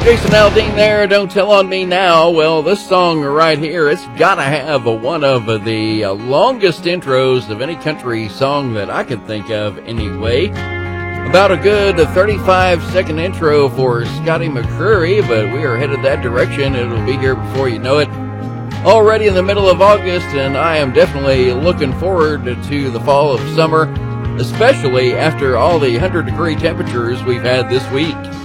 Jason Aldean there, Don't Tell on Me Now. Well, this song right here, it's gotta have one of the longest intros of any country song that I can think of anyway. About a good 35-second intro for Scotty McCreery, but we are headed that direction. It'll be here before you know it. Already in the middle of August, and I am definitely looking forward to the fall of summer, especially after all the 100-degree temperatures we've had this week.